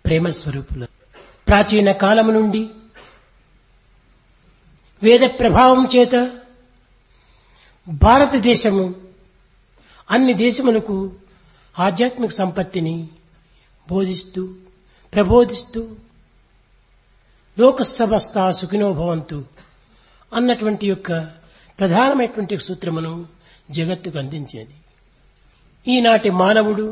ప్రేమ స్వరూపులు. ప్రాచీన కాలము నుండి వేద ప్రభావం చేత భారతదేశము అన్ని దేశములకు ఆధ్యాత్మిక సంపత్తిని బోధిస్తూ ప్రబోధిస్తూ లోక సమస్త సుఖినో భవంతు అన్నటువంటి యొక్క ప్రధానమైనటువంటి సూత్రమును జగత్తుకు అందించేది. ఈనాటి మానవుడు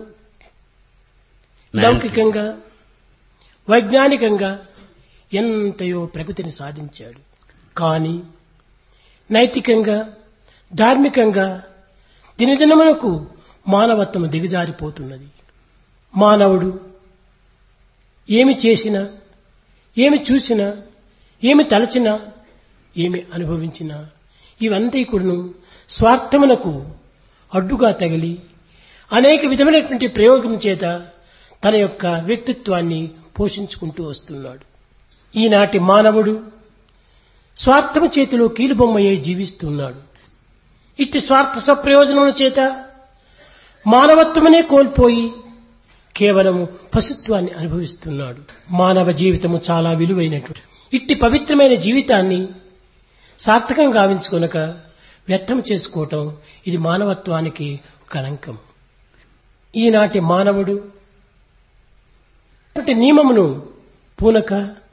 లౌకికంగా వైజ్ఞానికంగా ఎంతయో ప్రగతిని సాధించాడు. కానీ నైతికంగా ధార్మికంగా దినదినమునకు మానవత్వము దిగజారిపోతున్నది. మానవుడు ఏమి చేసినా, ఏమి చూసినా, ఏమి తలచినా, ఏమి అనుభవించినా ఇవంతా కూడాను స్వార్థమునకు అడ్డుగా తగిలి అనేక విధమైనటువంటి ప్రయోగం చేత తన యొక్క వ్యక్తిత్వాన్ని పోషించుకుంటూ వస్తున్నాడు. ఈనాటి మానవుడు స్వార్థము చేతిలో కీలుబొమ్మయ్యే జీవిస్తున్నాడు. ఇట్టి స్వార్థ స్వప్రయోజనముల చేత మానవత్వమనే కోల్పోయి కేవలము పశుత్వాన్ని అనుభవిస్తున్నాడు. మానవ జీవితము చాలా విలువైనటువంటి ఇట్టి పవిత్రమైన జీవితాన్ని సార్థకం గావించుకొనక వ్యర్థం చేసుకోవటం ఇది మానవత్వానికి కళంకం. ఈనాటి మానవుడు నియమమును పూనక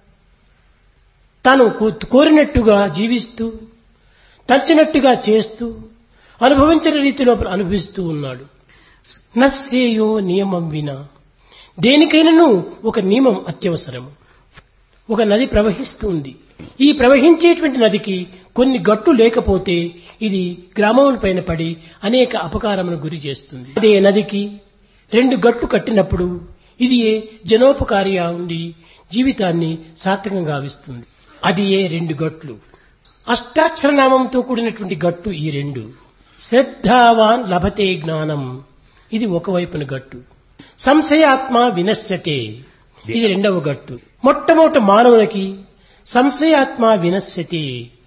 తాను కోరినట్టుగా జీవిస్తూ తచ్చినట్టుగా చేస్తూ అనుభవించిన రీతిలో అనుభవిస్తూ ఉన్నాడు. నశ్రేయో నియమం వినా, దేనికైనాను ఒక నియమం అత్యవసరము. ఒక నది ప్రవహిస్తుంది. ఈ ప్రవహించేటువంటి నదికి కొన్ని గట్టు లేకపోతే ఇది గ్రామములపైన పడి అనేక అపకారమును గురి చేస్తుంది. అదే నదికి 2 గట్లు కట్టినప్పుడు ఇది జనోపకారిగా ఉండి జీవితాన్ని సార్థకంగా గావిస్తుంది. అది 2 గట్లు. అష్టాక్షర నామంతో కూడినటువంటి గట్టు ఈ 2. శ్రద్ధావాన్ లభతే జ్ఞానం, ఇది ఒకవైపున గట్టు. సంశయాత్మ వినశ్యతే, ఇది 2వ గట్టు. మొట్టమొదట మానవునికి సంశయాత్మ వినశ్యతే,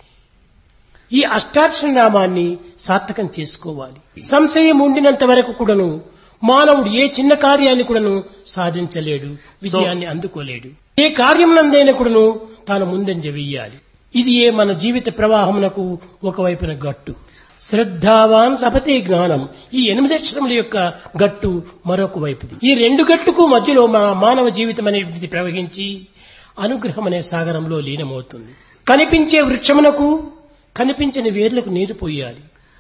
ఈ అష్టాక్షర నామాన్ని సార్థకం చేసుకోవాలి. సంశయం ఉండినంత వరకు కూడాను మానవుడు ఏ చిన్న కార్యాన్ని కూడాను సాధించలేడు, విజయాన్ని అందుకోలేడు. ఏ కార్యమునందైనా కూడాను తాను ముందంజ వెయ్యాలి. ఇది మన జీవిత ప్రవాహమునకు ఒకవైపున గట్టు. శ్రద్ధావాన్ లభతే జ్ఞానం, ఈ 8 అక్షరముల యొక్క గట్టు మరొక వైపుది. ఈ 2 గట్టుకు మధ్యలో మానవ జీవితం అనేది ప్రవహించి అనుగ్రహం అనే సాగరంలో లీనమవుతుంది. కనిపించే వృక్షమునకు కనిపించని వేర్లకు నీరు పోయాలి.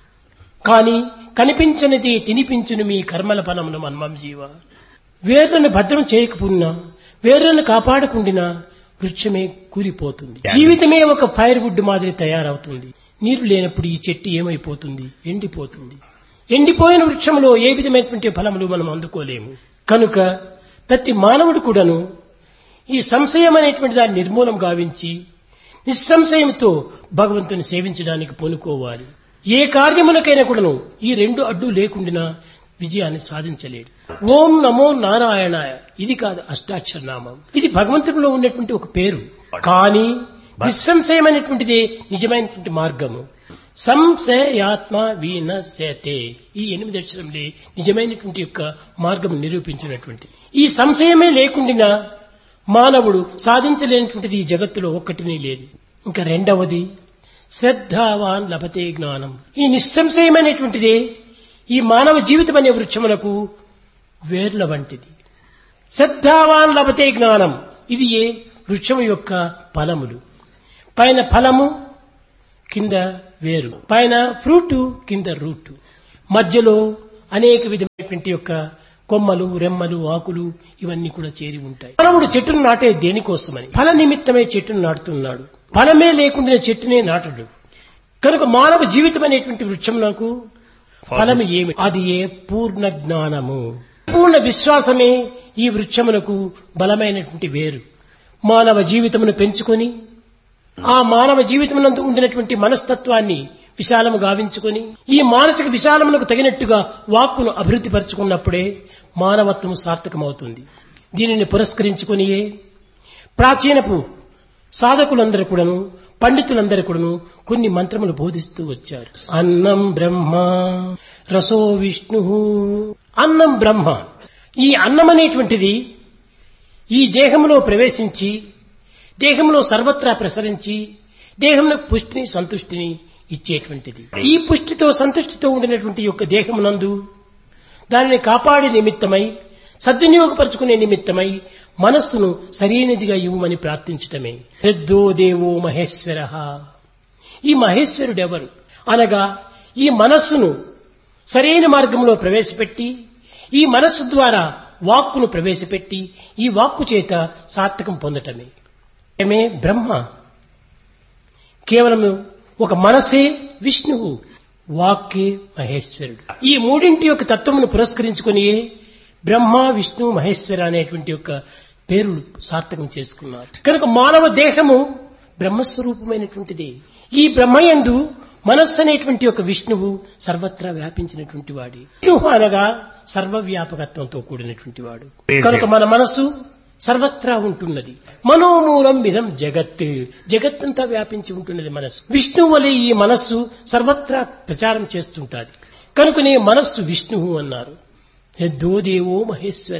కానీ కనిపించనిది తినిపించును మీ కర్మల ఫలమును మన్మం జీవ. వేర్లను భద్రం చేయకపోయినా, వేర్లను కాపాడకుండినా వృక్షమే కూలిపోతుంది. జీవితమే ఒక ఫైర్ వుడ్ మాదిరి తయారవుతుంది. నీరు లేనప్పుడు ఈ చెట్టు ఏమైపోతుంది? ఎండిపోతుంది. ఎండిపోయిన వృక్షంలో ఏ విధమైనటువంటి ఫలములు మనం అందుకోలేము. కనుక ప్రతి మానవుడు కూడాను ఈ సంశయం అనేటువంటి దాన్ని నిర్మూలం గావించి నిస్సంశయంతో భగవంతుని సేవించడానికి పూనుకోవాలి. ఏ కార్యములకైనా కూడాను ఈ 2 అడ్డు లేకుండా విజయాన్ని సాధించలేడు. ఓం నమో నారాయణాయ, ఇది కాదు అష్టాక్షర నామం. ఇది భగవంతుడిలో ఉన్నటువంటి ఒక పేరు. కానీ నిస్సంశయమైనటువంటిదే నిజమైనటువంటి మార్గము. సంశయాత్మ వినశ్యతే, ఈ 8 అక్షరములే నిజమైనటువంటి యొక్క మార్గం నిరూపించినటువంటి. ఈ సంశయమే లేకుండా మానవుడు సాధించలేనటువంటిది ఈ జగత్తులో ఒక్కటినే లేదు. ఇంకా 2వది శ్రద్ధావాన్ లభతే జ్ఞానం, ఈ నిస్సంశయమైనటువంటిదే ఈ మానవ జీవితం అనే వృక్షములకు వేర్ల వంటిది. శ్రద్ధావాన్ లభతే జ్ఞానం, ఇది వృక్షము యొక్క ఫలములు. పైన ఫలము, కింద వేరు, పైన ఫ్రూటు, కింద రూటు, మధ్యలో అనేక విధమైనటువంటి యొక్క కొమ్మలు, రెమ్మలు, ఆకులు ఇవన్నీ కూడా చేరి ఉంటాయి. మానవుడు చెట్టును నాటే దేనికోసమని? ఫల నిమిత్తమే చెట్టును నాటుతున్నాడు. ఫలమే లేకుండా చెట్టునే నాటడు. కనుక మానవ జీవితం అనేటువంటి వృక్షమునకు ఫలము ఏమి? అది పూర్ణ జ్ఞానము. పూర్ణ విశ్వాసమే ఈ వృక్షమునకు బలమైనటువంటి వేరు. మానవ జీవితమును పెంచుకొని ఆ మానవ జీవితమునందు ఉండినటువంటి మనస్తత్వాన్ని విశాలము గావించుకొని ఈ మానసిక విశాలమునకు తగినట్టుగా వాక్కును అభివృద్ధి పరుచుకున్నప్పుడే మానవత్వము సార్థకమవుతుంది. దీనిని పురస్కరించుకొనియే ప్రాచీనపు సాధకులందరూ కూడాను, పండితులందరూ కూడాను కొన్ని మంత్రములు బోధిస్తూ వచ్చారు. అన్నం బ్రహ్మ రసో విష్ణు. అన్నం బ్రహ్మ. ఈ అన్నం అనేటువంటిది ఈ దేహంలో ప్రవేశించి దేహంలో సర్వత్రా ప్రసరించి దేహంలో పుష్టిని సంతుష్టిని ఇచ్చేటువంటిది. ఈ పుష్టితో సంతుష్టితో ఉండినటువంటి యొక్క దేహమునందు దానిని కాపాడే నిమిత్తమై సద్వినియోగపరుచుకునే నిమిత్తమై మనస్సును సరైనదిగా ఇవ్వమని ప్రార్థించటమే. పెద్దో దేవో మహేశ్వర. ఈ మహేశ్వరుడెవరు అనగా ఈ మనస్సును సరైన మార్గంలో ప్రవేశపెట్టి ఈ మనస్సు ద్వారా వాక్కును ప్రవేశపెట్టి ఈ వాక్కు చేత సార్థకం పొందటమే ఏమే బ్రహ్మ. కేవలం ఒక మనసే విష్ణువు, వాక్కే మహేశ్వరుడు. ఈ మూడింటి యొక్క తత్వమును పురస్కరించుకుని బ్రహ్మ విష్ణు మహేశ్వర అనేటువంటి యొక్క పేరులు సార్థకం చేసుకున్నారు. కనుక మానవ దేహము బ్రహ్మస్వరూపమైనటువంటిది. ఈ బ్రహ్మయందు మనస్సు అనేటువంటి ఒక విష్ణువు సర్వత్రా వ్యాపించినటువంటి వాడి. విష్ణువు అనగా సర్వవ్యాపకత్వంతో కూడినటువంటి వాడు. కనుక మన మనస్సు సర్వత్రా ఉంటున్నది. మనోమూలం విధం జగత్, జగత్తంతా వ్యాపించి ఉంటున్నది మనస్సు. విష్ణువు వలె ఈ మనస్సు సర్వత్రా ప్రచారం చేస్తుంటాది. కనుకనే మనస్సు విష్ణువు అన్నారు. యద్దో దేవో మహేశ్వర.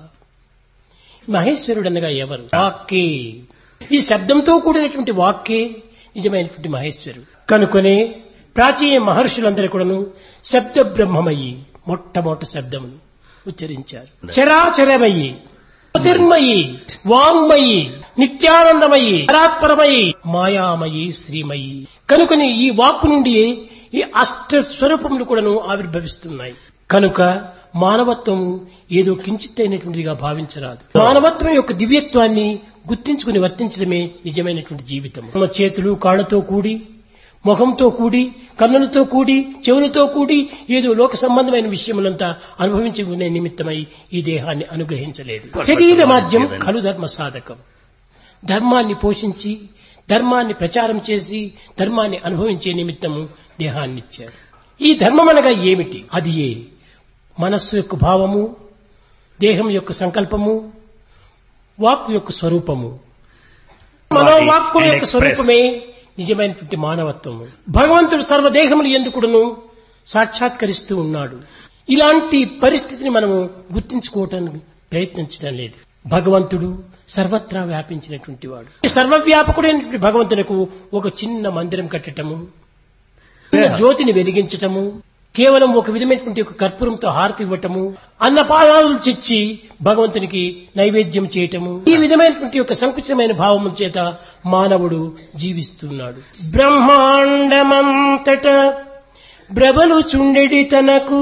మహేశ్వరుడు అనగా ఎవరు? వాక్కే. ఈ శబ్దంతో కూడినటువంటి వాక్కే నిజమైనటువంటి మహేశ్వరుడు. కనుకనే ప్రాచీన మహర్షులందరూ కూడాను శబ్ద బ్రహ్మమయ్యి మొట్టమొదటి శబ్దమును ఉచ్చరించారు. చరాచరమయ్యి, జ్యోతిర్మయి, వాంగ్మయి, నిత్యానందమయి, పరాత్పరమయి, మాయామయి, శ్రీమయి. కనుకని ఈ వాక్కు నుండి ఈ అష్ట స్వరూపములు కూడాను ఆవిర్భవిస్తున్నాయి. కనుక మానవత్వం ఏదో కించిత్తైనటువంటిదిగా భావించరాదు. మానవత్వం యొక్క దివ్యత్వాన్ని గుర్తించుకుని వర్తించడమే నిజమైనటువంటి జీవితం. మన చేతులు కాళ్లతో కూడి, ముఖంతో కూడి, కన్నులతో కూడి, చెవులతో కూడి ఏదో లోక సంబంధమైన విషయములంతా అనుభవించుకునే నిమిత్తమై ఈ దేహాన్ని అనుగ్రహించలేదు. శరీర మాధ్యం ఖలు ధర్మ సాధకం. ధర్మాన్ని పోషించి ధర్మాన్ని ప్రచారం చేసి ధర్మాన్ని అనుభవించే నిమిత్తము దేహాన్ని ఇచ్చారు. ఈ ధర్మం అనగా ఏమిటి? అది మనస్సు యొక్క భావము, దేహం యొక్క సంకల్పము, వాక్కు యొక్క స్వరూపము. మనోవాక్కు యొక్క స్వరూపమే నిజమైనటువంటి మానవత్వము. భగవంతుడు సర్వదేహములు ఎందుకును సాక్షాత్కరిస్తూ ఉన్నాడు. ఇలాంటి పరిస్థితిని మనము గుర్తించుకోవటానికి ప్రయత్నించడం లేదు. భగవంతుడు సర్వత్రా వ్యాపించినటువంటి వాడు. సర్వవ్యాపకుడైనటువంటి భగవంతునకు ఒక చిన్న మందిరం కట్టటము, జ్యోతిని వెలిగించటము, కేవలం ఒక విధమైనటువంటి ఒక కర్పూరంతో హారతి ఇవ్వటము, అన్నపానాలు చిచ్చి భగవంతునికి నైవేద్యం చేయటము, ఈ విధమైనటువంటి ఒక సంకుచితమైన భావము చేత మానవుడు జీవిస్తున్నాడు. బ్రహ్మాండమంతట బ్రబలు చుండెడి తనకు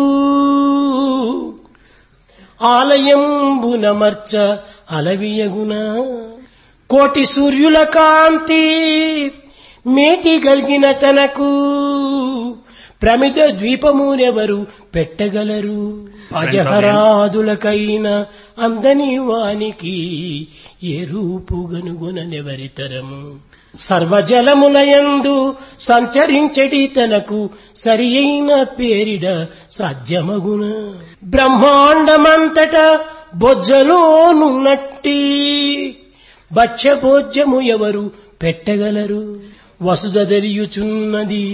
ఆలయంబునమర్చ అలవియగున కోటి సూర్యుల కాంతి మేటి గల్గిన తనకు ప్రమిద ద్వీపమునెవరు పెట్టగలరు? అజహరాదులకైన అందని వానికి ఏ రూపు గనుగొననెవరితరము? సర్వజలములయందు సంచరించడి తనకు సరి అయిన పేరిడ సాధ్యమగున? బ్రహ్మాండమంతట బొజ్జలోనున్నట్టి భక్ష్యభోజ్యము ఎవరు పెట్టగలరు? వసుధరియుచున్నది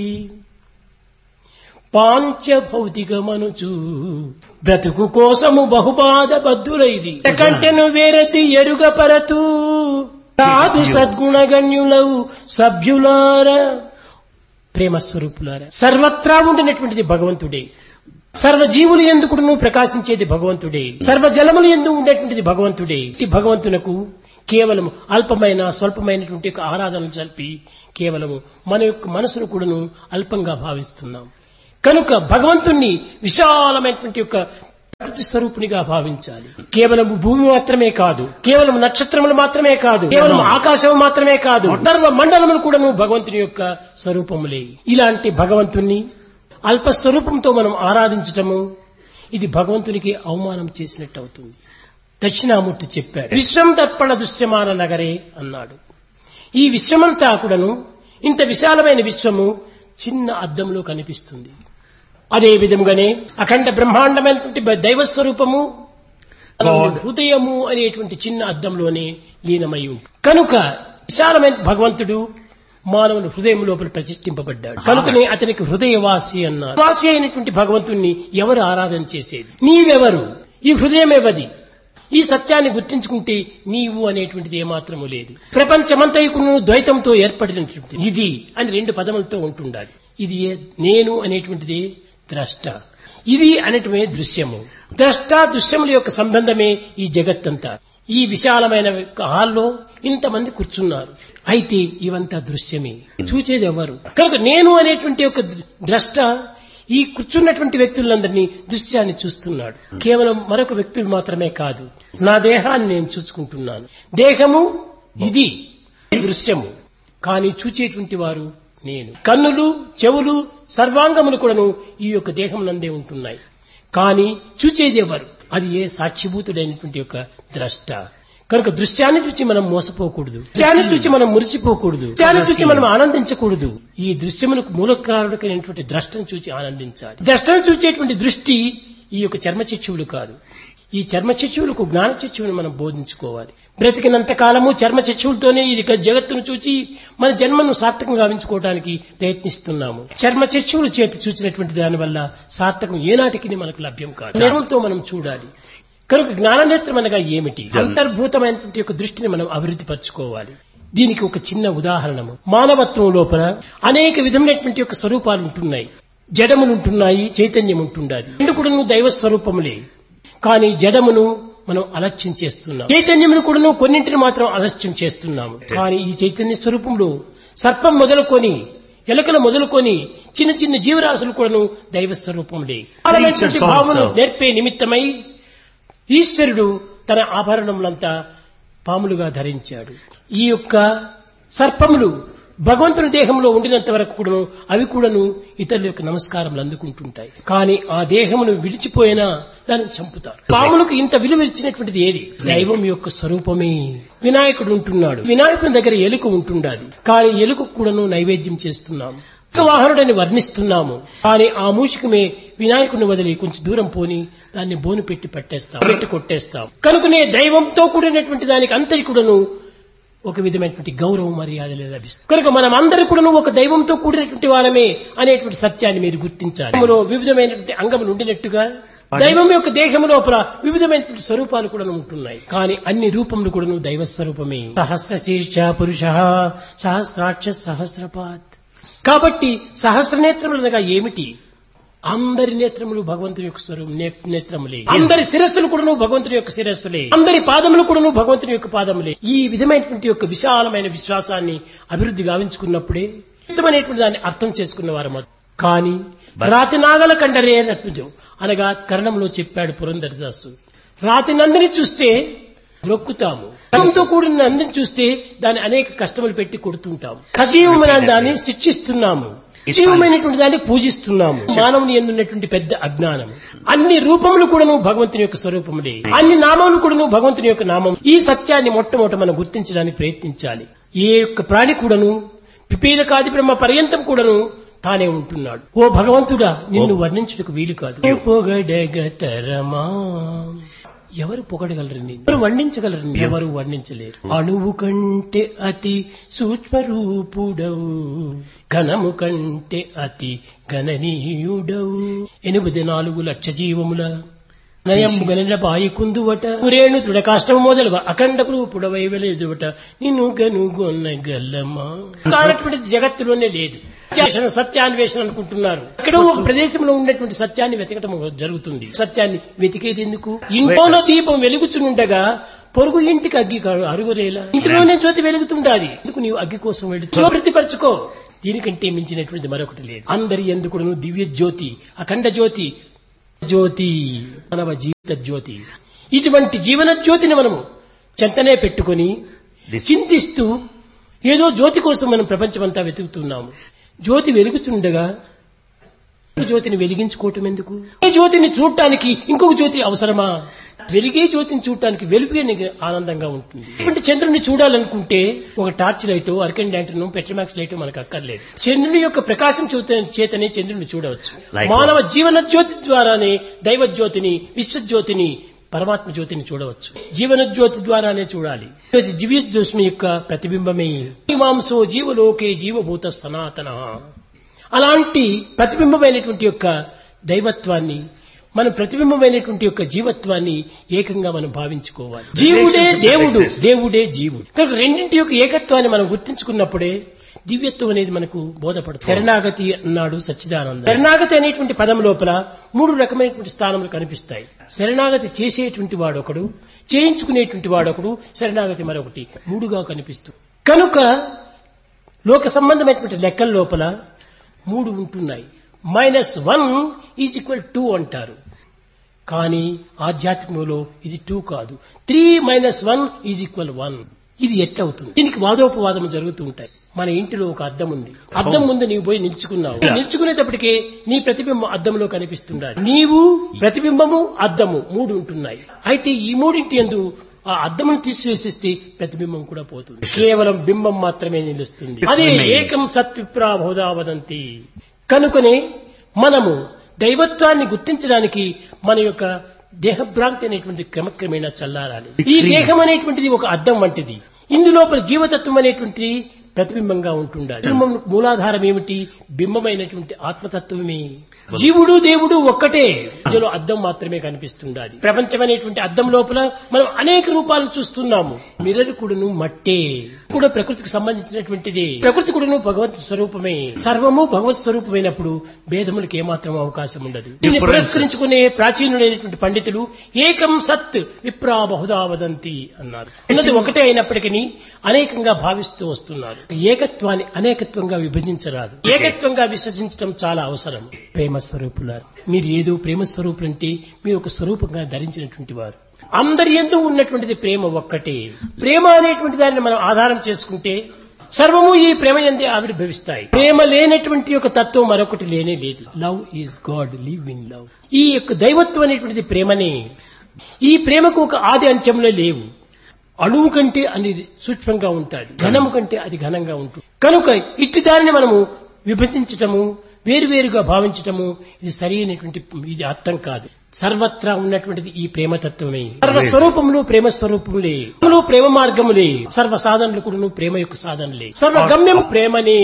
పాంచభౌతికమనుచు బ్రతుకు కోసము బహుబాధ బద్ధులైది కంటెను వేరతి ఎరుగపరతు సాధు సద్గుణగణ్యులవు సభ్యులారా, ప్రేమస్వరూపులారా. సర్వత్రా ఉండినటువంటిది భగవంతుడే. సర్వజీవులు ఎందుకును ప్రకాశించేది భగవంతుడే. సర్వజలములు ఎందు ఉండేటువంటిది భగవంతుడే. ఈ భగవంతునకు కేవలం అల్పమైన స్వల్పమైనటువంటి ఆరాధనలు జరిపి కేవలము మన యొక్క మనసును కూడాను అల్పంగా భావిస్తున్నాం. కనుక భగవంతుణ్ణి విశాలమైనటువంటి యొక్క ప్రకృతి స్వరూపునిగా భావించాలి. కేవలం భూమి మాత్రమే కాదు, కేవలం నక్షత్రములు మాత్రమే కాదు, కేవలం ఆకాశం మాత్రమే కాదు, సర్వ మండలములు కూడాను భగవంతుని యొక్క స్వరూపములే. ఇలాంటి భగవంతుణ్ణి అల్ప స్వరూపంతో మనం ఆరాధించటము ఇది భగవంతునికి అవమానం చేసినట్టు అవుతుంది. దక్షిణామూర్తి చెప్పాడు, విశ్వం దర్పణ దృశ్యమాన నగరే అన్నాడు. ఈ విశ్వమంతా కూడాను ఇంత విశాలమైన విశ్వము చిన్న అద్దంలో కనిపిస్తుంది. అదే విధంగానే అఖండ బ్రహ్మాండమైనటువంటి దైవస్వరూపము హృదయము అనేటువంటి చిన్న అద్దంలోనే లీనమై ఉంటుంది. కనుక విశాలమైన భగవంతుడు మానవుని హృదయం లోపల ప్రతిష్ఠింపబడ్డాడు. కనుకనే అతనికి హృదయవాసి అన్నారు. వాసి అయినటువంటి భగవంతుణ్ణి ఎవరు ఆరాధన చేసేది? నీవెవరు? ఈ హృదయమేవది? ఈ సత్యాన్ని గుర్తించుకుంటే నీవు అనేటువంటిది ఏమాత్రము లేదు. ప్రపంచమంతా ద్వైతంతో ఏర్పడినటువంటి ఇది అని రెండు పదములతో ఉంటుండాలి. ఇది నేను అనేటువంటిది ద్రష్ట, ఇది అనేటమే దృశ్యము. ద్రష్ట దృశ్యముల యొక్క సంబంధమే ఈ జగత్తంతా. ఈ విశాలమైన హాల్లో ఇంతమంది కూర్చున్నారు, అయితే ఇవంతా దృశ్యమే, చూచేది ఎవరు? కనుక నేను అనేటువంటి ఒక ద్రష్ట ఈ కూర్చున్నటువంటి వ్యక్తులందరినీ దృశ్యాన్ని చూస్తున్నాడు. కేవలం మరొక వ్యక్తులు మాత్రమే కాదు, నా దేహాన్ని నేను చూసుకుంటున్నాను. దేహము ఇది దృశ్యము, కానీ చూచేటువంటి వారు నేను. కన్నులు, చెవులు, సర్వాంగములు కూడాను ఈ యొక్క దేహం నందే ఉంటున్నాయి, కానీ చూచేది ఎవరు? అది ఏ సాక్షిభూతుడైనటువంటి యొక్క ద్రష్ట. కనుక దృశ్యాన్ని చూసి మనం మోసపోకూడదు, దృశ్యాన్ని చూసి మనం మురిసిపోకూడదు, దృశ్యాన్ని చూసి మనం ఆనందించకూడదు. ఈ దృశ్యములకు మూలకారుడైనటువంటి ద్రష్టను చూసి ఆనందించాలి. ద్రష్టను చూచేటువంటి దృష్టి ఈ యొక్క చర్మచక్షువులు కాదు. ఈ చర్మచక్షువులకు జ్ఞానచక్షువును మనం బోధించుకోవాలి. బ్రతికినంత కాలము చర్మచక్షువులతోనే ఈ జగత్తును చూచి మన జన్మను సార్థకంగా గావించుకోవడానికి ప్రయత్నిస్తున్నాము. చర్మచక్షువుల చేతి చూసినటువంటి దానివల్ల సార్థకం ఏనాటికి మనకు లభ్యం కాదు. నేత్రంతో మనం చూడాలి. కనుక జ్ఞాననేత్రం అనగా ఏమిటి? అంతర్భూతమైనటువంటి యొక్క దృష్టిని మనం అభివృద్ధి పరచుకోవాలి. దీనికి ఒక చిన్న ఉదాహరణము. మానవత్వం లోపల అనేక విధమైనటువంటి యొక్క స్వరూపాలు ఉంటున్నాయి. జడములు ఉంటున్నాయి, చైతన్యం ఉంటున్నది. రెండు కూడా దైవ స్వరూపములే. కానీ జడమును మనం అలక్ష్యం చేస్తున్నాం, చైతన్యమును కూడాను కొన్నింటిని మాత్రం అలక్ష్యం చేస్తున్నాము. కానీ ఈ చైతన్య స్వరూపంలో సర్పం మొదలుకొని ఎలకలు మొదలుకొని చిన్న చిన్న జీవరాశులు కూడాను దైవ స్వరూపములే. భావన నేర్పే నిమిత్తమై ఈశ్వరుడు తన ఆభరణములంతా పాములుగా ధరించాడు. ఈ యొక్క సర్పములు భగవంతుని దేహంలో ఉండినంత వరకు కూడాను అవి కూడాను ఇతరుల యొక్క నమస్కారములు అందుకుంటుంటాయి. కానీ ఆ దేహమును విడిచిపోయినా దాన్ని చంపుతారు. పాములకు ఇంత విలువ ఇచ్చినటువంటిది ఏది? దైవం యొక్క స్వరూపమే. వినాయకుడు ఉంటున్నాడు, వినాయకుని దగ్గర ఎలుక ఉంటుండాలి, కానీ ఎలుక కూడాను నైవేద్యం చేస్తున్నాము, వాహనుడని వర్ణిస్తున్నాము. కానీ ఆ మూషికమే వినాయకుడిని వదిలి కొంచెం దూరం పోని దాన్ని బోను పెట్టి పట్టేస్తాం, పెట్టి కొట్టేస్తాం. కనుకనే దైవంతో కూడినటువంటి దానికి అంతటి కూడాను ఒక విధమైనటువంటి గౌరవ మర్యాదలు లభిస్తుంది. కనుక మనం అందరూ కూడాను ఒక దైవంతో కూడినటువంటి వారమే అనేటువంటి సత్యాన్ని మీరు గుర్తించాలి. వివిధమైనటువంటి అంగములు ఉండినట్టుగా దైవం యొక్క దేహము లోపల వివిధమైనటువంటి స్వరూపాలు కూడా ఉంటున్నాయి. కానీ అన్ని రూపములు కూడాను దైవ స్వరూపమే. సహస్రశీర్ష పురుష సహస్రాక్ష సహస్రపాత్. కాబట్టి సహస్రనేత్రములు అనగా ఏమిటి? అందరి నేత్రములు భగవంతుని యొక్క స్వరూపం నేత్రములే. అందరి శిరస్సులు కూడాను భగవంతుని యొక్క శిరస్సులే. అందరి పాదములు కూడాను భగవంతుని యొక్క పాదములే. ఈ విధమైనటువంటి యొక్క విశాలమైన విశ్వాసాన్ని అభివృద్ధి గావించుకున్నప్పుడే ఉత్తమమైనటువంటి దాన్ని అర్థం చేసుకున్న వారు. కానీ రాతి నాగల కండరే అన్నట్టు అనగా కర్ణంలో చెప్పాడు పురంధరదాసు. రాతి నందిని చూస్తే నొక్కుతాము, కర్ణంతో కూడిన నందిని చూస్తే దాన్ని అనేక కష్టములు పెట్టి కొడుతుంటాము. సజీవమైన దాన్ని శిక్షిస్తున్నాము, జీవమైనటువంటి దాన్ని పూజిస్తున్నాము. మానవుని ఎందున్నటువంటి పెద్ద అజ్ఞానం. అన్ని రూపములు కూడాను భగవంతుని యొక్క స్వరూపములే, అన్ని నామములు కూడాను భగవంతుని యొక్క నామం. ఈ సత్యాన్ని మొట్టమొదట మనం గుర్తించడానికి ప్రయత్నించాలి. ఏ యొక్క ప్రాణి కూడాను పిపీలకాది బ్రహ్మ పర్యంతం కూడాను తానే ఉంటున్నాడు. ఓ భగవంతుడా, నిన్ను వర్ణించుటకు వీలు కాదు. పొగడగతరమా, ఎవరు పొగడగలరు? ఎవరు వర్ణించగలరు? ఎవరు వర్ణించలేరు. అణువు కంటే అతి సూక్ష్మరూపుడవు, ఘనము కంటే అతి గణనీయుడవు. 84 లక్ష జీవముల నయము గనిల బాయి కుందువట, పురేణు దృఢ కాష్టము మొదలువ అఖండ రూపుడవై వెలేదువట, నిన్ను గనుగొన్న గల్లమా. కానటువంటిది జగత్తులోనే లేదు. సత్యాన్వేషణ అనుకుంటున్నారు. ఎక్కడో ఒక ప్రదేశంలో ఉన్నటువంటి సత్యాన్ని వెతకటం జరుగుతుంది. సత్యాన్ని వెతికేది ఎందుకు? ఇంట్లోనో దీపం వెలుగుచునుండగా పొరుగు ఇంటికి అగ్గి అరుగురేలా? ఇంటిలోనే జ్యోతి వెలుగుతుండాలి. ఎందుకు నీవు అగ్గి కోసం వెళ్ళి ప్రతిపరచుకో. దీనికంటే మించినటువంటి మరొకటి లేదు. అందరి ఎందుకు దివ్య జ్యోతి, అఖండ జ్యోతి, జ్యోతి మానవ జీవిత జ్యోతి. ఇటువంటి జీవన జ్యోతిని మనము చెంతనే పెట్టుకొని చింతిస్తూ ఏదో జ్యోతి కోసం మనం ప్రపంచమంతా వెతుకుతున్నాము. జ్యోతి వెలుగుతుండగా జ్యోతిని వెలిగించుకోవటం ఎందుకు? ఈ జ్యోతిని చూడటానికి ఇంకొక జ్యోతి అవసరమా? వెలిగే జ్యోతిని చూడటానికి వెలుగే ఆనందంగా ఉంటుంది. ఇటువంటి చంద్రుడిని చూడాలనుకుంటే ఒక torch light, అర్కెన్ lantern, Petromax light మనకు అక్కర్లేదు. చంద్రుని యొక్క ప్రకాశం చేతనే చంద్రుడిని చూడవచ్చు. మానవ జీవన జ్యోతి ద్వారానే దైవ జ్యోతిని, విశ్వజ్యోతిని, పరమాత్మ జ్యోతిని చూడవచ్చు. జీవన జ్యోతి ద్వారానే చూడాలి. దివ్య జ్యోతి యొక్క ప్రతిబింబమే. మాంసో జీవలోకే జీవభూత సనాతన. అలాంటి ప్రతిబింబమైనటువంటి యొక్క దైవత్వాన్ని మనం ప్రతిబింబమైనటువంటి యొక్క జీవత్వాన్ని ఏకంగా మనం భావించుకోవాలి. జీవుడే దేవుడు, దేవుడే జీవుడు. కనుక రెండింటి యొక్క ఏకత్వాన్ని మనం గుర్తించుకున్నప్పుడే దివ్యత్వం అనేది మనకు బోధపడుతుంది. శరణాగతి అన్నాడు సచ్చిదానంద. శరణాగతి అనేటువంటి పదం లోపల 3 రకమైనటువంటి స్థానములు కనిపిస్తాయి. శరణాగతి చేసేటువంటి వాడొకడు, చేయించుకునేటువంటి వాడొకడు, శరణాగతి మరొకటి, 3గా కనిపిస్తుంది. కనుక లోక సంబంధమైనటువంటి లెక్కల లోపల 3 ఉంటున్నాయి. -1 = 2 అంటారు. కానీ ఆధ్యాత్మికంలో ఇది 2 కాదు. 3 - 1 = 1. ఇది ఎట్లవుతుంది? దీనికి వాదోపవాదం జరుగుతూ ఉంటాయి. మన ఇంటిలో ఒక అద్దం ఉంది. అద్దం ముందు నీవు పోయి నిల్చుకున్నావు. నిల్చుకునేటప్పటికే నీ ప్రతిబింబం అద్దంలో కనిపిస్తుండాలి. నీవు, ప్రతిబింబము, అద్దము 3 ఉంటున్నాయి. అయితే ఈ 3 యందు ఆ అద్దమును తీసివేసేస్తే ప్రతిబింబం కూడా పోతుంది. కేవలం బింబం మాత్రమే నిలుస్తుంది. అదే ఏకం సత్విప్రా బహుధా వదంతి. కనుకనే మనము దైవత్వాన్ని గుర్తించడానికి మన యొక్క దేహభ్రాంతి అనేటువంటి క్రమక్రమేణా చల్లారాలి. ఈ దేహం అనేటువంటిది ఒక అద్దం వంటిది. ఇందులోపల జీవతత్వం అనేటువంటిది ప్రతిబింబంగా ఉంటుండాలి. బింబం మూలాధారం ఏమిటి? బింబమైనటువంటి ఆత్మతత్వమే. జీవుడు దేవుడు ఒక్కటే. ఇందులో అద్దం మాత్రమే కనిపిస్తుండాలి. ప్రపంచం అనేటువంటి అద్దం లోపల మనం అనేక రూపాలను చూస్తున్నాము. మిర్రర్ కూడాను మట్టే, కూడా ప్రకృతికి సంబంధించినటువంటిది. ప్రకృతి కూడాను భగవత్ స్వరూపమే. సర్వము భగవత్ స్వరూపమైనప్పుడు భేదములకు ఏమాత్రం అవకాశం ఉండదు. దీన్ని పురస్కరించుకునే ప్రాచీనులైనటువంటి పండితులు ఏకం సత్ విప్రా బహుధా వదంతి అన్నారు. ఉన్నది ఒకటే అయినప్పటికీ అనేకంగా భావిస్తూ వస్తున్నారు. ఏకత్వాన్ని అనేకత్వంగా విభజించరాదు. ఏకత్వంగా విశ్వసించడం చాలా అవసరం. ప్రేమ స్వరూపులారు, మీరు ఏదో ప్రేమ స్వరూపులంటే మీరు ఒక స్వరూపంగా ధరించినటువంటి వారు. అందరి యందు ఉన్నటువంటిది ప్రేమ ఒక్కటే. ప్రేమ అనేటువంటి దాన్ని మనం ఆధారం చేసుకుంటే సర్వము ఈ ప్రేమ యందే ఆవిర్భవిస్తాయి. ప్రేమ లేనటువంటి యొక్క తత్వం మరొకటి లేనే లేదు. Love is God, live in love. ఈ యొక్క దైవత్వం అనేటువంటిది ప్రేమనే. ఈ ప్రేమకు ఒక ఆది అంత్యంలో లేవు. అణువు కంటే అనేది సూక్ష్మంగా ఉంటుంది, ఘనము కంటే అది ఘనంగా ఉంటుంది. కనుక ఇట్టి దానిని మనము విభజించటము, వేరువేరుగా భావించటము ఇది సరి అయినటువంటి ఇది అర్థం కాదు. సర్వత్రా ఉన్నటువంటిది ఈ ప్రేమతత్వమే. సర్వస్వరూపములు ప్రేమ స్వరూపములే, ప్రేమ మార్గములే, సర్వ సాధనలు కూడా ప్రేమ యొక్క సాధనలే, సర్వగమ్యం ప్రేమనే.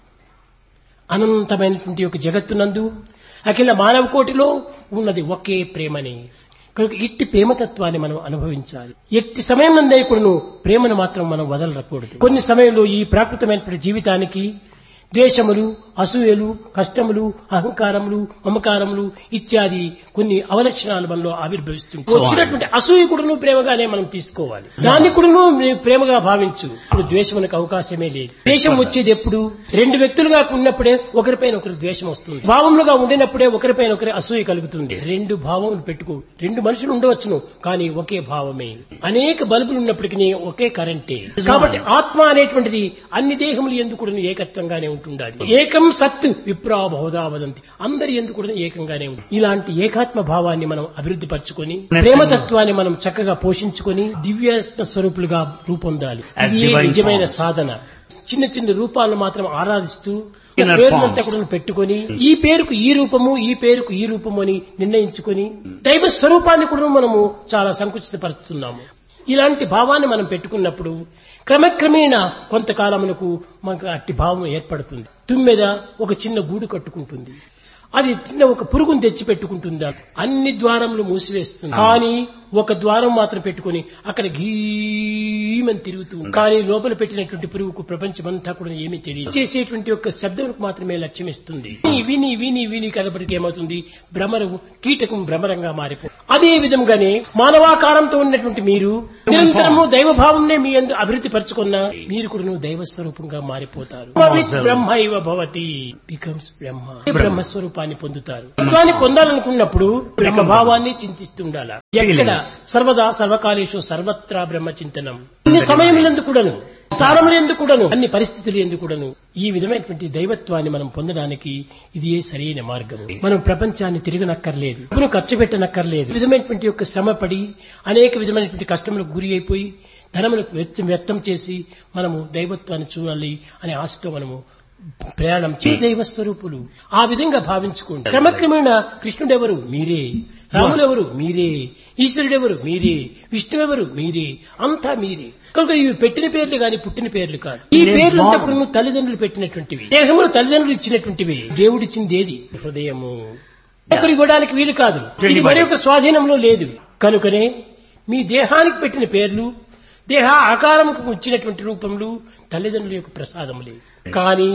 అనంతమైనటువంటి యొక్క జగత్తునందు అఖిల మానవ కోటిలో ఉన్నది ఒకే ప్రేమనే. కనుక ఇట్టి ప్రేమతత్వాన్ని మనం అనుభవించాలి. ఎట్టి సమయం నందే కూడా ప్రేమను మాత్రం మనం వదలకూడదు. కొన్ని సమయంలో ఈ ప్రాకృతమైనటువంటి జీవితానికి ద్వేషములు, అసూయలు, కష్టములు, అహంకారములు, మమకారములు ఇత్యాది కొన్ని అవలక్షణాలు మనలో ఆవిర్భవిస్తుంటాయి. వచ్చినటువంటి అసూయ కూడాను ప్రేమగానే మనం తీసుకోవాలి. దాన్ని కూడాను ప్రేమగా భావించు. ఇప్పుడు ద్వేషమునకు అవకాశమే లేదు. ద్వేషం వచ్చేది ఎప్పుడు? 2 వ్యక్తులుగా ఉన్నప్పుడే ఒకరిపైన ఒకరు ద్వేషం వస్తుంది. భావములుగా ఉండినప్పుడే ఒకరిపైన ఒకరి అసూయ కలుగుతుంది. 2 భావములు పెట్టుకో. 2 మనుషులు ఉండవచ్చును, కానీ ఒకే భావమే. అనేక బల్బులు ఉన్నప్పటికీ ఒకే కరెంటే. కాబట్టి ఆత్మ అనేటువంటిది అన్ని దేహములు ఎందుకు కూడా ఏకత్వంగానే ఉంటుండాలి. ఏకం సత్ విప్రా బహుధా వదంతి. అందరి ఎందుకు కూడా ఏకంగానే ఉంటుంది. ఇలాంటి ఏకాత్మ భావాన్ని మనం అభివృద్ధి పరచుకొని ప్రేమతత్వాన్ని మనం చక్కగా పోషించుకొని దివ్యాత్మ స్వరూపులుగా రూపొందాలి. ఇది నిజమైన సాధన. చిన్న చిన్న రూపాలను మాత్రం ఆరాధిస్తూ పేరునంతా కూడా పెట్టుకొని ఈ పేరుకు ఈ రూపము, ఈ పేరుకు ఈ రూపము అని నిర్ణయించుకొని దైవ స్వరూపాన్ని కూడా మనము చాలా సంకుచితపరుస్తున్నాము. ఇలాంటి భావాన్ని మనం పెట్టుకున్నప్పుడు క్రమక్రమేణా కొంతకాలమునకు మనకు అట్టి భావం ఏర్పడుతుంది. తుమ్మెద ఒక చిన్న గూడు కట్టుకుంటుంది. అది చిన్న ఒక పురుగును తెచ్చి పెట్టుకుంటుందా, అన్ని ద్వారములు మూసివేస్తుంది. కానీ ఒక ద్వారం మాత్రం పెట్టుకుని అక్కడ గీమని తిరుగుతుంది. కానీ లోపల పెట్టినటువంటి పురుగుకు ప్రపంచమంతా కూడా ఏమీ తెలియదు. చేసేటువంటి యొక్క శబ్దానికి మాత్రమే లక్ష్యం ఇస్తుంది. విని విని విని కనపడికి ఏమవుతుంది? భ్రమరము కీటకం భ్రమరంగా మారిపోతుంది. అదే విధంగానే మానవాకారంతో ఉన్నటువంటి మీరు నిరంతరము దైవభావంనే మీ యందు అభివృద్ధి పరచుకున్నా మీరు కూడా దైవ స్వరూపంగా మారిపోతారు. బ్రహ్మ ఇవ భవతి బికమ్స్ బ్రహ్మ. బ్రహ్మస్వరూపాన్ని పొందుతారు. తత్వాన్ని పొందాలనుకున్నప్పుడు బ్రహ్మభావాన్ని చింతిస్తుండాలి. ఎక్కడ సర్వదా సర్వకాలేషు సర్వత్రా బ్రహ్మ చింతనం. అన్ని సమయములందు కూడాను, స్థానములందు కూడాను, అన్ని పరిస్థితులు ఎందు కూడాను ఈ విధమైనటువంటి దైవత్వాన్ని మనం పొందడానికి ఇది సరైన మార్గం. మనం ప్రపంచాన్ని తిరగనక్కర్లేదు, డబ్బును ఖర్చు పెట్టనక్కర్లేదు. విధమైనటువంటి యొక్క శ్రమపడి అనేక విధమైనటువంటి కష్టములకు గురి అయిపోయి ధనములకు వ్యర్థం చేసి మనము దైవత్వాన్ని చూడాలి అనే ఆశతో మనము ప్రయాణం దైవ స్వరూపులు ఆ విధంగా భావించుకోండి. క్రమక్రమేణా కృష్ణుడెవరు? మీరే. రాములెవరు? మీరే. ఈశ్వరుడెవరు? మీరే. విష్ణువెవరు? మీరే. అంతా మీరే. కనుక ఇవి పెట్టిన పేర్లు గాని పుట్టిన పేర్లు కాదు. ఈ పేర్లు అంతా తల్లిదండ్రులు పెట్టినటువంటివి, దేహములు తల్లిదండ్రులు ఇచ్చినటువంటివి. దేవుడిచ్చింది ఏది? హృదయము. ఒకరు ఇవ్వడానికి వీలు కాదు. ఇది మరి యొక్క స్వాధీనంలో లేదు. కనుకనే మీ దేహానికి పెట్టిన పేర్లు, దేహ ఆకారంకు వచ్చినటువంటి రూపములు తల్లిదండ్రుల యొక్క ప్రసాదములే. కానీ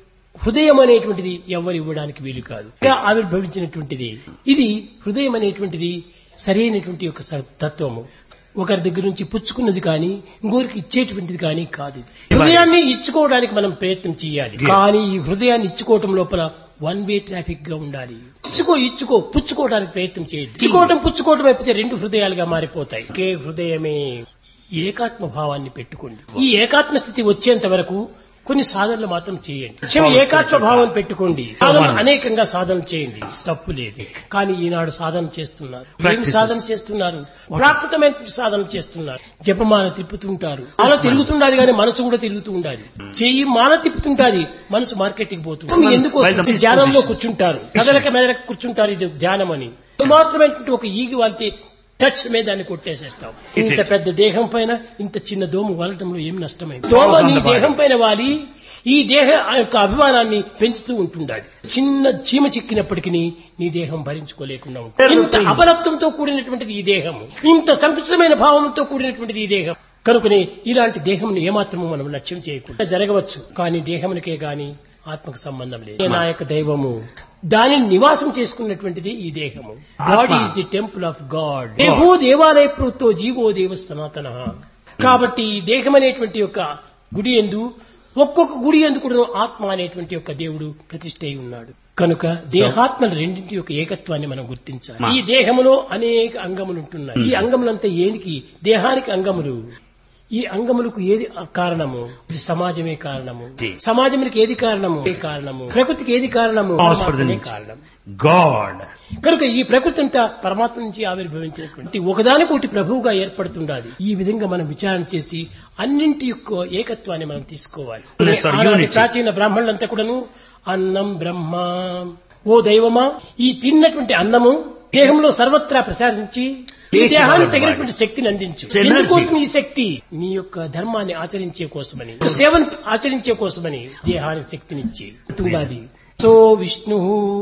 హృదయం అనేటువంటిది ఎవరు ఇవ్వడానికి వీలు కాదు. ఆవిర్భవించినటువంటిది ఇది. హృదయం అనేటువంటిది సరైనటువంటి యొక్క తత్వము. ఒకరి దగ్గర నుంచి పుచ్చుకున్నది కానీ ఇంకొకరికి ఇచ్చేటువంటిది కానీ కాదు. హృదయాన్ని ఇచ్చుకోవడానికి మనం ప్రయత్నం చేయాలి. కానీ ఈ హృదయాన్ని ఇచ్చుకోవటం లోపల వన్ వే ట్రాఫిక్ గా ఉండాలి. ఇచ్చుకో పుచ్చుకోవడానికి ప్రయత్నం చేయాలి. పుచ్చుకోవటం అయిపోతే రెండు హృదయాలుగా మారిపోతాయి. ఒకే హృదయమే. ఏకాత్మ భావాన్ని పెట్టుకోండి. ఈ ఏకాత్మ స్థితి వచ్చేంత వరకు కొన్ని సాధనలు మాత్రం చేయండి. ఏకాత్మ భావం పెట్టుకోండి. అనేకంగా సాధన చేయండి, తప్పు లేదు. కానీ ఈనాడు సాధన చేస్తున్నారు. ఏమి సాధన చేస్తున్నారు? ప్రాకృతమైన సాధన చేస్తున్నారు. జపమాల తిప్పుతుంటారు. అలా తిరుగుతుండాలి కానీ మనసు కూడా తిరుగుతూ ఉండాలి. చెయ్యి మాల తిప్పుతుంటాది, మనసు మార్కెట్కి పోతుంది. ఎందుకు ధ్యానంలో కూర్చుంటారు, కదలక మెదలక కూర్చుంటారు. ఇది ధ్యానం అని మాత్రమే ఒక ఈగి వాళ్తే టచ్ మీద దాన్ని కొట్టేసేస్తాం. ఇంత పెద్ద దేహం పైన ఇంత చిన్న దోమ వాలటంలో ఏం నష్టమైంది? దోమ నీ దేహం పైన వాలి ఈ దేహ యొక్క అభిమానాన్ని పెంచుతూ ఉంటుండాలి. చిన్న చీమ చిక్కినప్పటికీ నీ దేహం భరించుకోలేకుండా ఉంటుంది. ఇంత అబలత్వంతో కూడినటువంటిది ఈ దేహం, ఇంత సంకుచితమైన భావంతో కూడినటువంటిది ఈ దేహం. కనుకనే ఇలాంటి దేహంను ఏమాత్రము మనం లక్ష్యం చేయకుండా జరగవచ్చు. కానీ దేహమునికే గాని ఆత్మకు సంబంధం లేదు. నా యొక్క దైవము దానిని నివాసం చేసుకున్నటువంటిది ఈ దేహము. Body is the temple of God. దేహో దేవాలయ ప్రోతో జీవో దేవ సనాతన. కాబట్టి ఈ దేహం అనేటువంటి యొక్క గుడి యందు ఒక్కొక్క గుడి యందు కూడా ఆత్మ అనేటువంటి యొక్క దేవుడు ప్రతిష్ఠ అయి ఉన్నాడు. కనుక దేహాత్మల రెండింటి యొక్క ఏకత్వాన్ని మనం గుర్తించాలి. ఈ దేహములో అనేక అంగములు ఉంటున్నాయి. ఈ అంగములంతా ఏనికి? దేహానికి అంగములు. ఈ అంగములకు ఏది కారణము? సమాజమే కారణము. సమాజానికి ఏది కారణము? ప్రకృతికి ఏది కారణము? కారణం గాడ్. కనుక ఈ ప్రకృతి అంతా పరమాత్మ నుంచి ఆవిర్భవించినటువంటి ఒకదానికొకటి ప్రభువుగా ఏర్పడుతుండాలి. ఈ విధంగా మనం విచారణ చేసి అన్నింటి యొక్క ఏకత్వాన్ని మనం తీసుకోవాలి. ప్రాచీన బ్రాహ్మణులంతా కూడాను అన్నం బ్రహ్మ, ఓ దైవమా ఈ తిన్నటువంటి అన్నము దేహంలో సర్వత్రా ప్రసారించి ఈ దేహానికి తగినటువంటి శక్తిని అందించు. ఎందుకోసం ఈ శక్తి? నీ యొక్క ధర్మాన్ని ఆచరించే కోసమని, సేవను ఆచరించే కోసమని దేహానికి శక్తినిచ్చి ఉండాలి. సో విష్ణు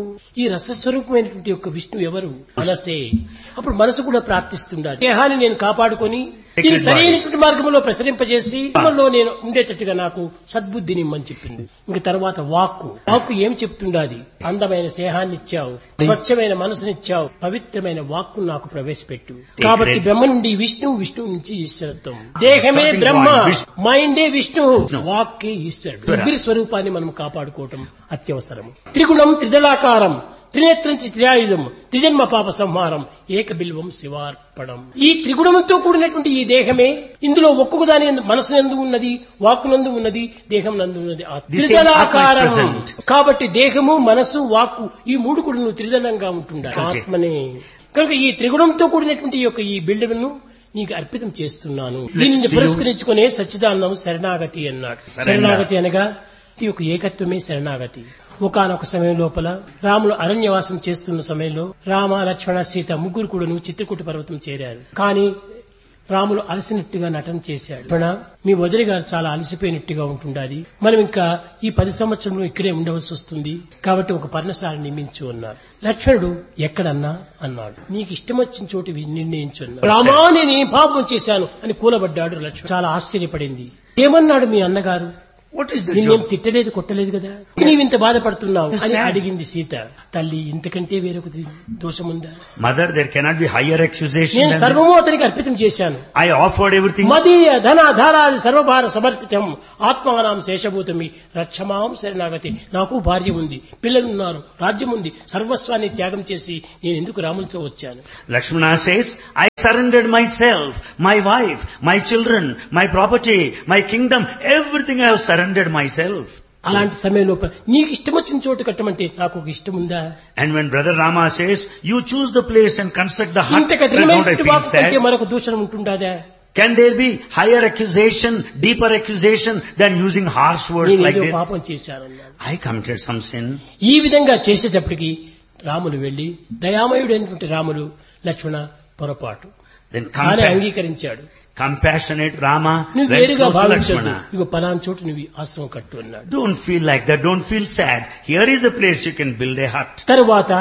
ఈ రసస్వరూపమైనటువంటి యొక్క విష్ణు ఎవరు? మనసే. అప్పుడు మనసు కూడా ప్రార్థిస్తుండాలి. దేహాన్ని నేను కాపాడుకొని దీన్ని సరైనటువంటి మార్గంలో ప్రసరింపజేసి లో నేను ఉండేటట్టుగా నాకు సద్బుద్ధిని ఇమ్మని చెప్పింది. ఇంక తర్వాత వాక్కు ఏం చెప్తుండాలి? అందమైన స్నేహాన్ని ఇచ్చావు, స్వచ్ఛమైన మనసునిచ్చావు, పవిత్రమైన వాక్కు నాకు ప్రవేశపెట్టు. కాబట్టి బ్రహ్మ నుండి విష్ణు, విష్ణువు నుంచి ఈశ్వరత్వం. దేహమే బ్రహ్మ, మైండే విష్ణు, వాక్కే ఈశ్వరుడు. ముగ్గురి స్వరూపాన్ని మనం కాపాడుకోవటం అత్యవసరం. త్రిగుణం త్రిదళాకారం, త్రినేత్రంచి త్రియాయుధం, త్రిజన్మ పాప సంహారం, ఏక బిల్వం శివార్పణం. ఈ త్రిగుణంతో కూడినటువంటి ఈ దేహమే ఇందులో ఒక్కొక్క దాని మనసునందు ఉన్నది, వాక్కునందు ఉన్నది, దేహం నందు ఉన్నది. త్రిదళాకారం. కాబట్టి దేహము, మనసు, వాక్కు ఈ మూడు కూడా త్రిదళంగా ఉంటుండాలి. ఆత్మనే. కనుక ఈ త్రిగుణంతో కూడినటువంటి ఈ బిల్డర్ను నీకు అర్పితం చేస్తున్నాను. దీనిని పురస్కరించుకునే సచ్చిదానందం శరణాగతి అన్నాడు. శరణాగతి అనగా ఈ యొక్క ఏకత్వమే శరణాగతి. ఒకానొక సమయం లోపల రాములు అరణ్యవాసం చేస్తున్న సమయంలో రామ, లక్ష్మణ, సీత ముగ్గురు కూడాను చిత్రకూట పర్వతం చేరారు. కానీ రాములు అలసినట్టుగా నటన చేశాడు. మీ వదిలి గారు చాలా అలసిపోయినట్టుగా ఉంటుండాలి, మనం ఇంకా ఈ 10 సంవత్సరంలో ఇక్కడే ఉండవలసి వస్తుంది, కాబట్టి ఒక పర్ణశాల నియమించు అన్నారు. లక్ష్మణుడు ఎక్కడన్నా అన్నాడు. నీకు ఇష్టం వచ్చిన చోటు నిర్ణయించు అన్నాడు. రామా నేను ఏం పాపం చేశాను అని కూలబడ్డాడు లక్ష్మణుడు. చాలా ఆశ్చర్యపడింది. ఏమన్నాడు మీ అన్నగారు? నిన్నేం తిట్టలేదు, కొట్టలేదు కదా, నీవింత బాధపడుతున్నావు అని అడిగింది సీత. తల్లి ఇంతకంటే వేరొక దోషముందా? Mother, there cannot be higher accusation. నేను సర్వము అతనికి అర్పితం చేశాను. I offered everything. మదీయ ధన ధారాది సర్వభార సమర్పితం ఆత్మానాం శేషభూతమి రక్షమాం శరణాగతి. నాకు భార్య ఉంది, పిల్లలున్నారు, రాజ్యం ఉంది, సర్వస్వాన్ని త్యాగం చేసి నేను ఎందుకు రాములతో వచ్చాను? లక్ష్మణ says, I surrendered myself, my wife, my children, my property, my kingdom, everything I have surrendered myself. అలాంటి సమయంలో నీకు ఇష్టం వచ్చిన చోటు కట్టమంటే నాకు ఒక ఇష్టం ఉందా? And when brother Rama says, you choose the place and construct the hut, don't I feel sad? మరొక దూషణ ఉంటుందా? Can there be higher accusation, deeper accusation than using harsh words like this? పాపం చేశానన్నా, I committed some sin. ఈ విధంగా చేసేటప్పటికి రాములు వెళ్లి దయామయుడైనటువంటి రాములు లక్ష్మణ పొరపాటు అని అంగీకరించాడు. Compassionate Rama went close to Lakshmana. ఇగో పలానా చోటు నువ్వు ఆశ్రమం కట్టు అన్నాడు. Don't feel like that. Don't feel sad. Here is the place you can build a hut. తరువాత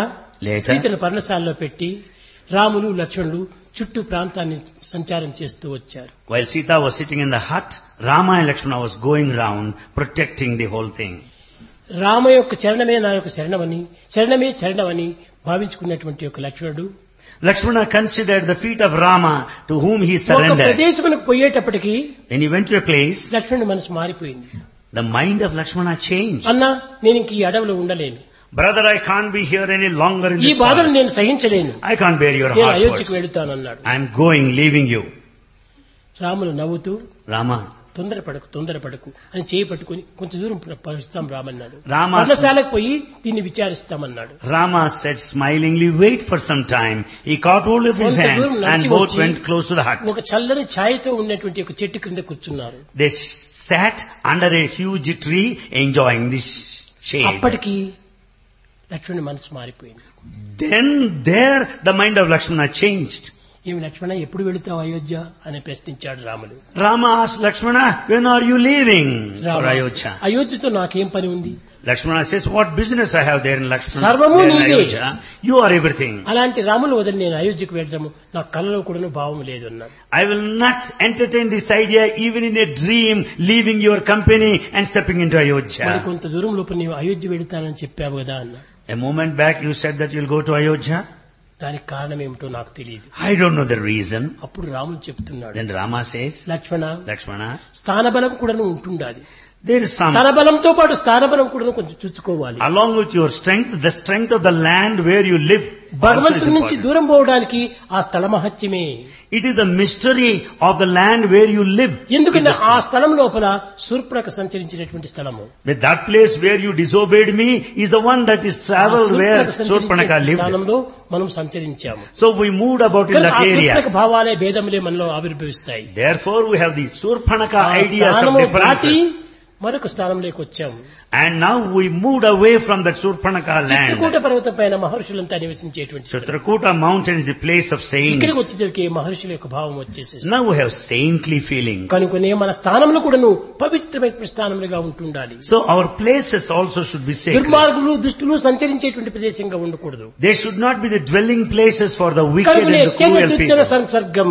Later, సీతను పర్ణశాలలో పెట్టి రాములు లక్ష్మణులు చుట్టూ ప్రాంతాన్ని సంచారం చేస్తూ వచ్చారు. while Sita was sitting in the hut, Rama and Lakshmana was going round protecting the whole thing. Rama యొక్క చరణమే నా యొక్క శరణమని, శరణమే చరణమని భావించుకున్నటువంటి యొక్క లక్ష్మణుడు Lakshmana considered the feet of Rama to whom he ఒక surrendered. ప్రదేశమునకు పోయేటప్పటికి When he went to a place, లక్ష్మణుడి మనసు మారిపోయింది. the mind of Lakshmana changed. అన్నా నేను ఇంక ఈ అడవిలో ఉండలేను, Brother, I can't be here any longer in ఈ this బాధను forest. నేను సహించలేను, I can't bear your నేను harsh అయోధ్యకు words. వెళుతానన్నాడు. I'm going, leaving you. Ramulu నవ్వుతూ Rama. తొందరపడకు అని చేయి పట్టుకుని కొంచెం దూరం పరిస్తాం రామన్నాడు. రామ పర్ణశాలకు పోయి దీన్ని విచారిస్తామన్నాడు. Rama said smilingly, wait for some time. He caught hold of his hand and both went close to the hut. ఒక చల్లని ఛాయతో ఉన్నటువంటి ఒక చెట్టు కింద కూర్చున్నారు. They sat under a huge tree enjoying this shade. అప్పటికి లక్ష్మణుడి మనసు మారిపోయింది. Then there the mind of Lakshmana changed. ఏమి లక్ష్మణ ఎప్పుడు వెళుతావు అయోధ్య అని ప్రశ్నించాడు Ramulu. Rama asked Lakshmana, when are you leaving for Rama, Ayodhya? అయోధ్యతో నాకేం పని ఉంది? Lakshmana says, what business I have there in Lakshmana? సర్వము There in నీదే. Ayodhya? You are everything. అలాంటి రాములు వదిలి నేను అయోధ్యకు వెళ్ళడము నా కళ్ళలో కూడా భావం లేదు అన్నాడు. I will not entertain this idea even in a dream, leaving your company and stepping into మరి Ayodhya. కొంత దూరం లోపు నీవు అయోధ్య వెళుతానని చెప్పావు కదా అన్నాడు. A moment back you said that you'll go to Ayodhya. దానికి కారణం ఏమిటో నాకు తెలియదు. I don't know the reason. అప్పుడు రాముడు చెప్తున్నాడు, Then Rama says, లక్ష్మణ Lakshmana, స్థానబలం కూడాను ఉంటుండాలి, there is some, తన బలంతో పాటు స్థానబలం కూడా కొంచెం చూసుకోవాలి. along with your strength, the strength of the land where you live also is భగవంతుడి నుంచి important. దూరం పోవడానికి ఆ స్థల మహత్యమే. It is the mystery of the land where you live. ఎందుకంటే Is the ఆ strength. స్థలం లోపల శూర్పణఖ సంచరించినటువంటి స్థలము. But that place where you disobeyed me is the one that is traveled where Surpanaka lived. స్థానంలో మనం సంచరించాము. So we moved about in కానీ that ఆ area. Shurpanakha భావాలే భేదములే మనలో ఆవిర్భవిస్తాయి. Therefore we have the Surpanaka ఆ ideas of స్థానము దాటి differences. మరొక స్థానంలోకి వచ్చాము. And now we moved away from that Surpanaka Chitrakoot land. పర్వతం పైన మహర్షులంతా నివసించేటువంటి స్థలం. Chitrakuta mountain is the place of ఇక్కడికి saints. వచ్చేసరికి మహర్షుల యొక్క భావం వచ్చేసేసి Now we have saintly feelings. కనుకనే మన స్థానంలో కూడాను పవిత్రమైన స్థానములుగా ఉంటుండాలి. So our places also should be sacred. దుర్మార్గులు దుష్టులు సంచరించేటువంటి ప్రదేశంగా ఉండకూడదు. They should not be the dwelling places for the wicked కనుకనే and the cruel దుర్జన people. సంసర్గం,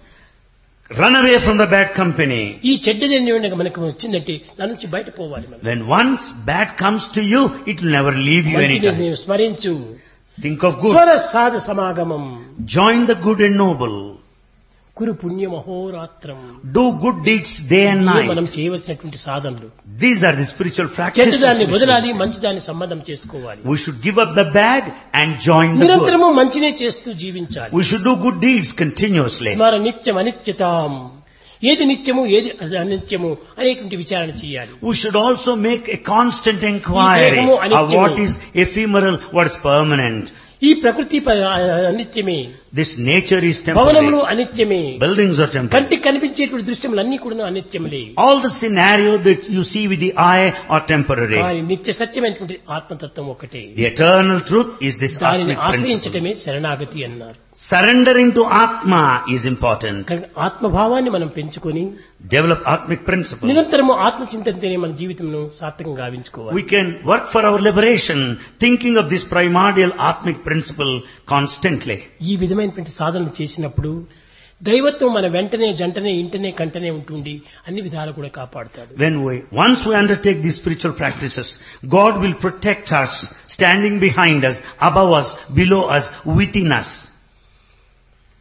Run away from the bad company. ఈ చెడ్డది మనకు వచ్చిందంటే దాని నుంచి బయట పోవాలి మనం. When once bad comes to you, it will never leave you మంచిని anytime. నీవు స్మరించు. Think of good. స్వర సాధ సమాగమం Join the good and noble. కురు పుణ్యం అహోరాత్రం. Do good deeds day and ఇవే మనం night. చేయవలసినటువంటి సాధనలు. These are the spiritual practices. చెడ్డదాన్ని we should- వదలాలి, మంచిదాన్ని సంబంధం చేసుకోవాలి. We should give up the bad and join the good. నిరంతరము మంచినే చేస్తూ జీవించాలి. We should do good deeds continuously. స్మర నిత్యం అనిత్యతాం, ఏది నిత్యము ఏది అనిత్యము అనేటువంటి విచారణ చేయాలి. We should also make a constant inquiry దేహము of అనిత్యము. what is ephemeral, what is permanent. ఈ ప్రకృతి అనిత్యమే, This nature is భవనములు temporary. అనిత్యమే, Buildings are temporary. కంటికి కనిపించేటువంటి దృశ్యములన్నీ కూడా అనిత్యములే. All the scenario that you see with the eye are temporary. కానీ నిత్య సత్యమైనటువంటి ఆత్మతత్వం ఒకటే. The eternal truth is this దానిని Atmic principle. ఆశ్రయించటమే శరణాగతి అన్నారు. Surrendering to Atma is important. కనుక ఆత్మభావాన్ని మనం పెంచుకొని Develop Atmic principle. నిరంతరము ఆత్మచింతనతోనే మన జీవితంను సార్థకంగా గావించుకోవాలి. We can work for our liberation thinking of this primordial Atmic principle constantly. ఈ విధమైనటువంటి సాధనలు చేసినప్పుడు దైవత్వం మన వెంటనే జంటనే ఇంటనే కంటనే ఉంటుండి అన్ని విధాలు కూడా కాపాడుతాడు. Once we undertake these spiritual practices, God will protect us, standing behind us, above us, below us, within us.